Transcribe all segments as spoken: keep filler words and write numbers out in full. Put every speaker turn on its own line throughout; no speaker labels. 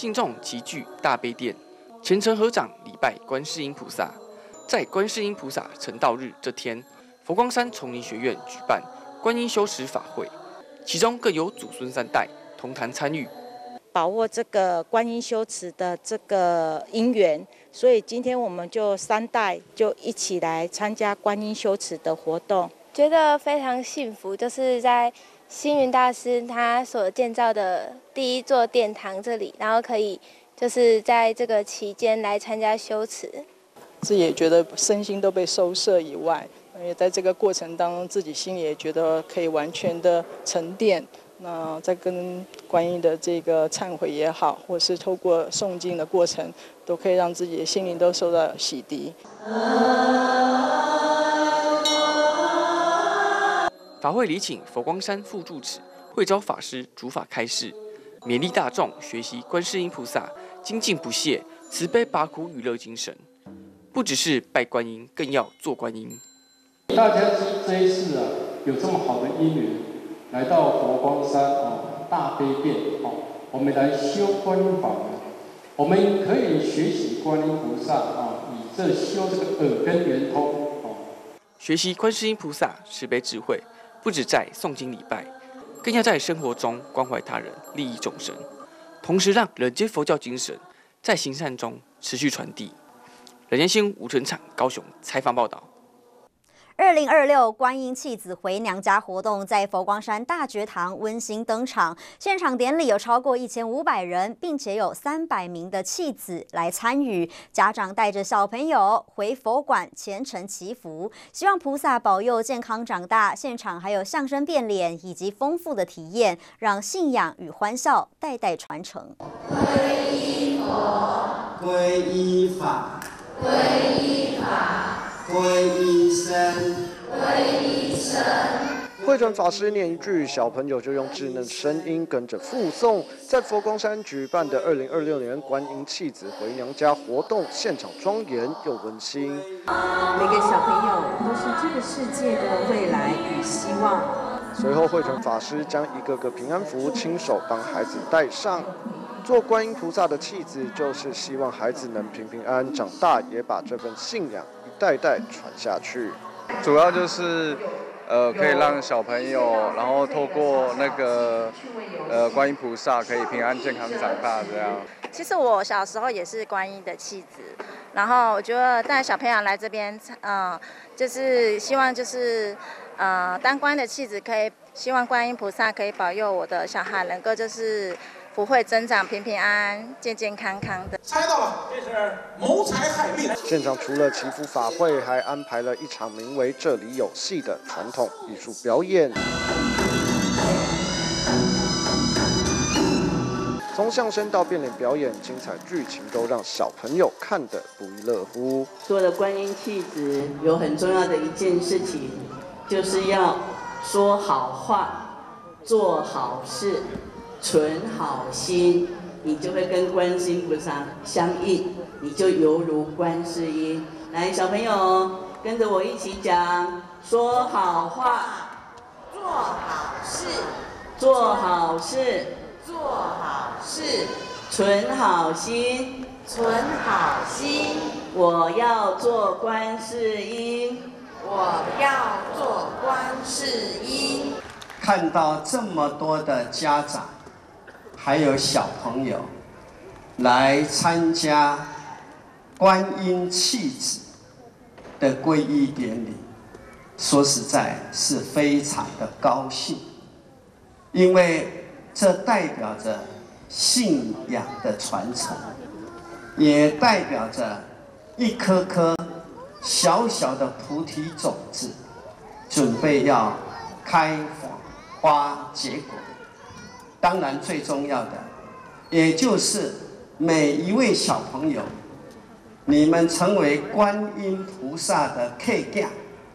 信众齐聚大悲殿，虔诚合掌礼拜观世音菩萨。在观世音菩萨成道日这天，佛光山崇宁学院举办观音修持法会，其中更有祖孙三代同坛参与，
把握这个观音修持的这个因缘，所以今天我们就三代就一起来参加观音修持的活动，
觉得非常幸福，就是在星云大师他所建造的第一座殿堂这里，然后可以就是在这个期间来参加修持。
自己也觉得身心都被收摄以外，也在这个过程当中，自己心里也觉得可以完全的沉淀。那在跟观音的这个忏悔也好，或是透过诵经的过程，都可以让自己的心灵都受到洗涤。
法会礼请佛光山副住持慧昭法师主法开示，勉励大众学习观世音菩萨精进不懈、慈悲拔苦与乐精神。不只是拜观音，更要做观音。
大家这一次啊，有这么好的因缘，来到佛光山啊大悲殿哦，我们来修观音法门。我们可以学习观音菩萨啊，以这修这个耳根圆通哦。
学习观世音菩萨慈悲智慧，不只在诵经礼拜，更要在生活中关怀他人、利益众生，同时让人间佛教精神在行善中持续传递。人间新闻吴成场高雄采访报道。
二零二六观音弃子回娘家活动在佛光山大觉堂温馨登场，现场典礼有超过一千五百人，并且有三百名的弃子来参与。家长带着小朋友回佛馆虔诚祈福，希望菩萨保佑健康长大。现场还有相声变脸以及丰富的体验，让信仰与欢笑代代传承。
皈依佛，
皈依法，
皈依法，
皈依僧，
皈依僧。
慧准法师念一句，小朋友就用稚嫩声音跟着附诵。在佛光山举办的二零二六年观音弃子回娘家活动，现场庄严又温馨。
每个小朋友都是这个世界的未来与希望。
随后，慧准法师将一个个平安符亲手帮孩子戴上。做观音菩萨的弃子，就是希望孩子能平平安安长大，也把这份信仰一代代传下去。
主要就是，呃，可以让小朋友，然后透过那个，呃，观音菩萨可以平安健康长大这样。
其实我小时候也是观音的弃子，然后我觉得带小朋友来这边，嗯、呃，就是希望就是，呃，当观音的弃子可以，希望观音菩萨可以保佑我的小孩能够就是福慧增长、平平安安、健健康康的。
猜到了，这是谋财害命。
现场除了祈福法会，还安排了一场名为“这里有戏”的传统艺术表演。从相声到变脸表演，精彩剧情都让小朋友看得不亦乐乎。
做了观音弃子，有很重要的一件事情，就是要说好话，做好事，存好心，你就会跟观世音菩萨相应，你就犹如观世音。来，小朋友跟着我一起讲：说好话，
做好事，
做好事，
做好事，
存好心，
存好心。
我要做观世音，
我要做观世音。
看到这么多的家长，还有小朋友来参加观音弃子的皈依典礼，说实在是非常的高兴，因为这代表着信仰的传承，也代表着一颗颗小小的菩提种子，准备要开花结果。当然最重要的，也就是每一位小朋友，你们成为观音菩萨的客家。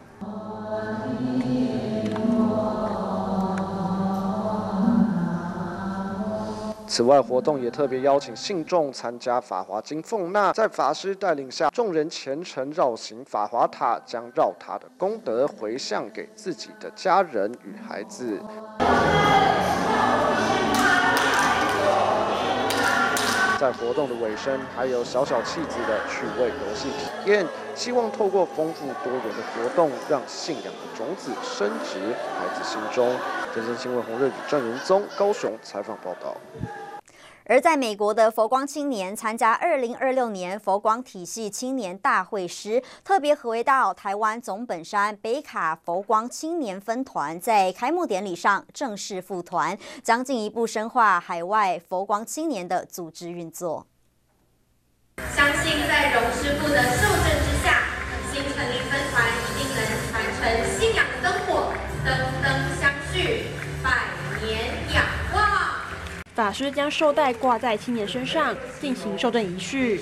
此外，活动也特别邀请信众参加法华经奉纳，在法师带领下，众人虔诚绕行法华塔，将绕塔的功德回向给自己的家人与孩子。在在活动的尾声，还有小小气质的趣味游戏体验，希望透过丰富多元的活动，让信仰的种子深植孩子心中。真真新闻洪瑞宇、郑仁宗高雄采访报道。
而在美国的佛光青年参加二零二六年佛光体系青年大会时，特别回到台湾总本山北卡佛光青年分团，在开幕典礼上正式复团，将进一步深化海外佛光青年的组织运作。
相信在荣师傅的受证之下，新成立分团一定能传承信仰的灯火，灯灯相续，百年仰望。
法师将绶带挂在青年身上，进行受证仪式，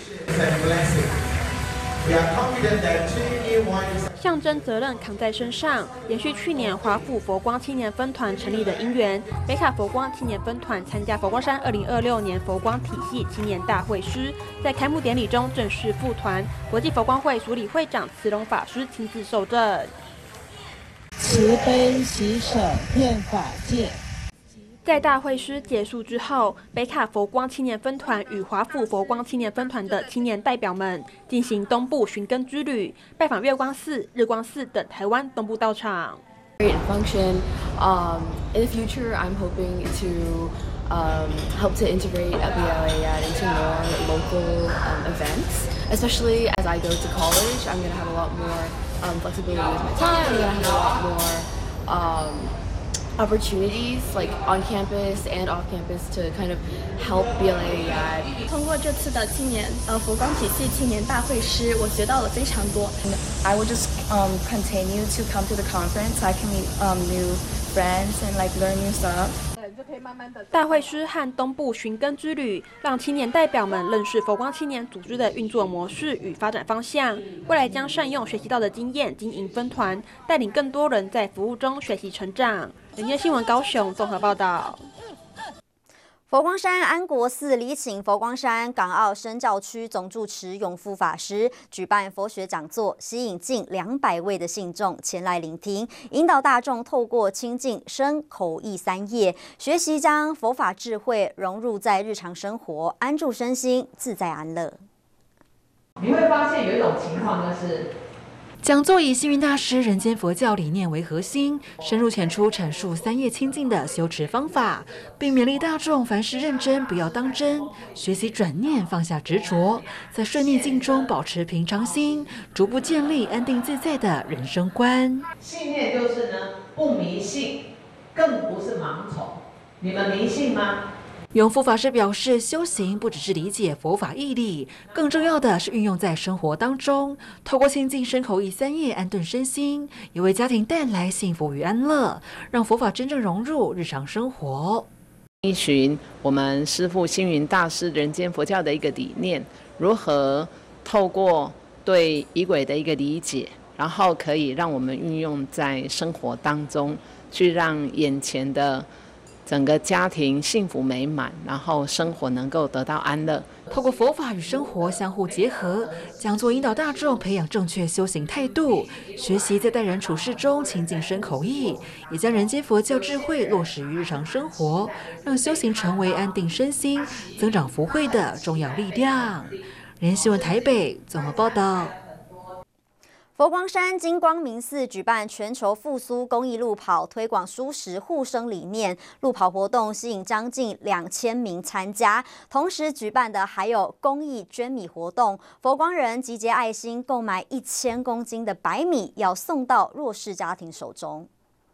象征责任扛在身上。延续去年华府佛光青年分团成立的因缘，北卡佛光青年分团参加佛光山二零二六年佛光体系青年大会师，在开幕典礼中正式复团，国际佛光会署理会长慈龙法师亲自受证。
慈悲喜舍遍法界。
在大会师结束之后，北卡佛光青年分团与华府佛光青年分团的青年代表们进行东部寻根之旅，拜访月光寺、日光寺等台湾东部道场。
Function. Um, in the future, I'm hoping to um, help to integrate F B L A Y A D into more local um, events. Especially as I go to college, I'm going to have a lot more um, flexibility with my time. I'm going to have a lot more um, opportunities, like on campus and off campus, to kind of help B L A Y A D.
通过这次的青年呃佛光体系青年大会师，我学到了非常多。
I will just um continue to come to the conference so I can meet um new friends and like learn new stuff.
大会师和东部寻根之旅，让青年代表们认识佛光青年组织的运作模式与发展方向。未来将善用学习到的经验经营分团，带领更多人在服务中学习成长。人间新闻高雄综合报道。
佛光山安国寺礼请佛光山港澳深教区总住持永福法师举办佛学讲座，吸引近两百位的信众前来聆听，引导大众透过亲近身口意三业，学习将佛法智慧融入在日常生活，安住身心，自在安乐。
你会发现有一种情况就是。讲座以星云大师人间佛教理念为核心，深入浅出阐述三业清净的修持方法，并勉励大众凡事认真，不要当真，学习转念，放下执着，在顺逆境中保持平常心，逐步建立安定自在的人生观。
信念就是呢，不迷信，更不是盲从。你们迷信吗？
永福法师表示，修行不只是理解佛法义理，更重要的是运用在生活当中，透过亲近身口意三业安顿身心，也为家庭带来幸福与安乐，让佛法真正融入日常生活。
依循我们师父星云大师人间佛教的一个理念，如何透过对仪轨的一个理解，然后可以让我们运用在生活当中，去让眼前的整个家庭幸福美满，然后生活能够得到安乐。
透过佛法与生活相互结合，讲座引导大众培养正确修行态度，学习在待人处事中亲近身口意，也将人间佛教智慧落实于日常生活，让修行成为安定身心、增长福慧的重要力量。人间新闻台北综合报道。
佛光山金光明寺举办全球复苏公益路跑，推广蔬食护生理念。路跑活动吸引将近两千名参加，同时举办的还有公益捐米活动。佛光人集结爱心，购买一千公斤的白米，要送到弱势家庭手中。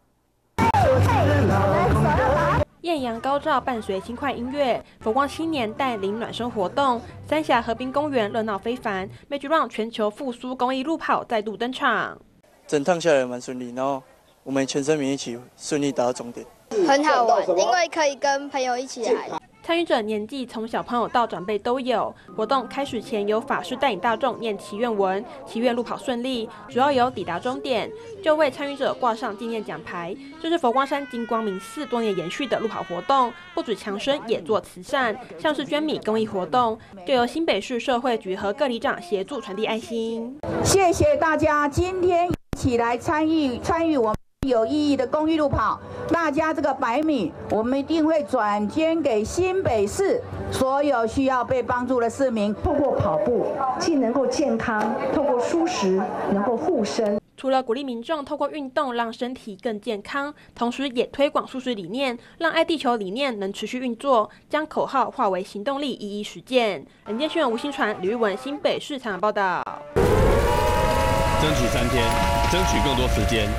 艳阳高照，伴随轻快音乐，佛光青年带领暖身活动，三峡河滨公园热闹非凡。Magic Run 全球复苏公益路跑再度登场，
整趟下来蛮顺利，然后我们全身民一起顺利达到终点。
很好玩，因为可以跟朋友一起来。
参与者年纪从小朋友到长辈都有。活动开始前，由法师带领大众念祈愿文，祈愿路跑顺利。主要有抵达终点，就为参与者挂上纪念奖牌。这是佛光山金光明寺多年延续的路跑活动，不止强身，也做慈善，像是捐米公益活动，就由新北市社会局和各里长协助传递爱心。
谢谢大家今天一起来参与参与我们
有意义的公益路跑，大家这个百米，我们一定会转捐给新北市所有需要被帮助的市民。
透过跑步，既能够健康，透过舒适能够护身。
除了鼓励民众透过运动让身体更健康，同时也推广素食理念，让爱地球理念能持续运作，将口号化为行动力，一一实践。人间新闻吴新传、吕玉文新北市采访报道。
争取三天，争取更多时间。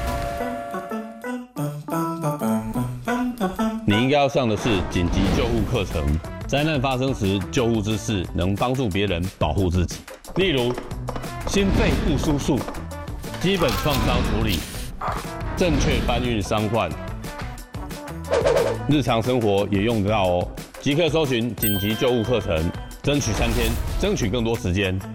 你应该要上的是紧急救护课程，灾难发生时救护知识能帮助别人保护自己，例如心肺复苏术、基本创伤处理、正确搬运伤患，日常生活也用得到哦。即刻搜寻紧急救护课程，争取三天，争取更多时间。